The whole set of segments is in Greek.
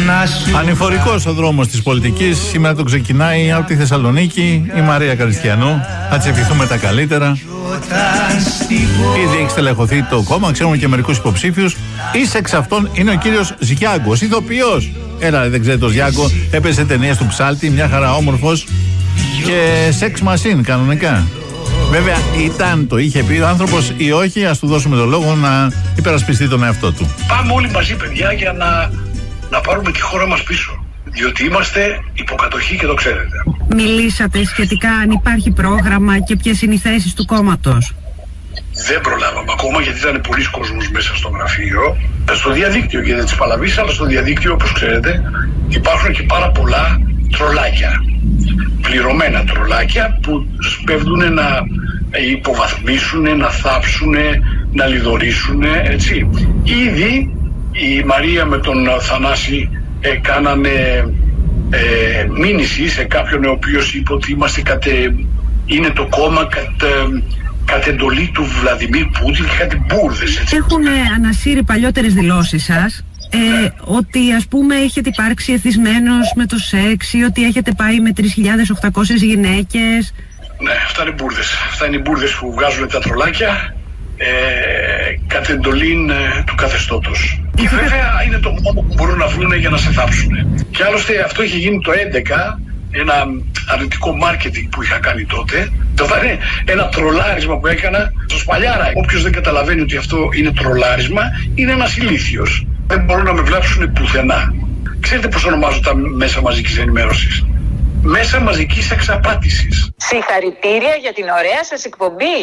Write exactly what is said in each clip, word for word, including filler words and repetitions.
Ανηφορικός ο δρόμος της πολιτικής. Σήμερα το ξεκινάει από τη Θεσσαλονίκη η Μαρία Καριστιανού. Θα της ευχηθούμε τα καλύτερα. Ήδη έχει στελεχωθεί το κόμμα, ξέρουμε και μερικούς υποψήφιους. Εις εξ αυτών είναι ο κύριος Ζιάγκος, ηθοποιός. Έλα, δεν ξέρετε τον Ζιάγκο, έπαιζε ταινίες του Ψάλτη, μια χαρά όμορφος. Και σεξ μασίν κανονικά. Βέβαια ήταν, το είχε πει ο άνθρωπος ή όχι, ας του δώσουμε το λόγο να υπερασπιστεί τον εαυτό του. Πάμε όλοι μαζί, παιδιά, για να, να πάρουμε τη χώρα μας πίσω. Διότι είμαστε υποκατοχή και το ξέρετε. Μιλήσατε σχετικά αν υπάρχει πρόγραμμα και ποιες είναι οι θέσεις του κόμματος? Δεν προλάβαμε ακόμα, γιατί ήταν πολλοί κόσμος μέσα στο γραφείο. Στο διαδίκτυο, γιατί δεν τις παλαβείς, αλλά στο διαδίκτυο, όπως ξέρετε, υπάρχουν και πάρα πολλά τρολάκια. Πληρωμένα τρολάκια που σπέβδουν να υποβαθμίσουν, να θάψουν, να λιδωρήσουν, έτσι. Ήδη η Μαρία με τον Θανάση ε, κάνανε ε, μήνυση σε κάποιον ο οποίος είπε ότι είμαστε κατε, είναι το κόμμα κατ, κατ' εντολή του Βλαντιμίρ Πούτιν και κάτι μπουρδες, έτσι. Έχουν ανασύρει παλιότερες δηλώσεις σας. Ε, ότι ας πούμε έχετε υπάρξει εθισμένος με το σεξ ή ότι έχετε πάει με τρεις χιλιάδες οκτακόσιες γυναίκες. Ναι, αυτά είναι μπουρδες. Αυτά είναι οι μπουρδες που βγάζουν τα τρολάκια ε, κατ' εντολήν ε, του καθεστώτος. Και βέβαια είναι το μόνο που μπορούν να βρουν για να σε θάψουν. Και άλλωστε αυτό είχε γίνει το έντεκα, ένα αρνητικό μάρκετινγκ που είχα κάνει τότε. Το είναι ένα τρολάρισμα που έκανα στο Σπαλιάρα. Όποιος δεν καταλαβαίνει ότι αυτό είναι τρολάρισμα, είναι ένας ηλίθιος. Δεν μπορούν να με βλάψουν πουθενά. Ξέρετε πώς ονομάζω τα μέσα μαζικής ενημέρωσης? Μέσα μαζικής εξαπάτησης. Συγχαρητήρια για την ωραία σας εκπομπή.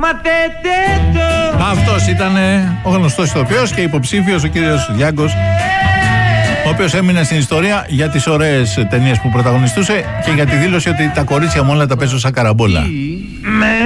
Αυτός ήταν ο γνωστός ηθοποιός και υποψήφιος ο κύριος Ζιάγκος, ο οποίος έμεινε στην ιστορία για τις ωραίες ταινίες που πρωταγωνιστούσε και για τη δήλωση ότι τα κορίτσια μου όλα τα παίζω σαν καραμπόλα.